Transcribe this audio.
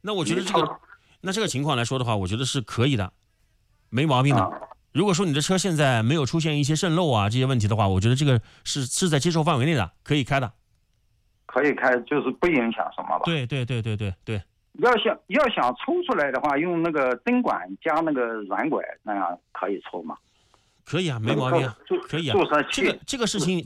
那我觉得这个情况来说的话，我觉得是可以的，没毛病的。如果说你的车现在没有出现一些渗漏啊这些问题的话，我觉得这个是在接受范围内的，可以开的。 可以开，就是不影响什么吧？ 对。 要想抽出来的话，用那个灯管加那个软管，那样可以抽吗？ 可以啊，没毛病啊，可以啊。这个事情